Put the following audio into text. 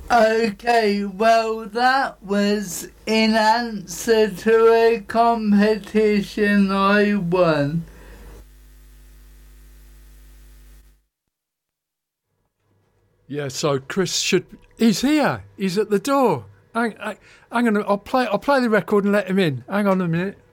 Okay, well, that was in answer to a competition I won. Yeah, so Chris should... He's here. He's at the door. Hang on, I'll play the record and let him in. Hang on a minute.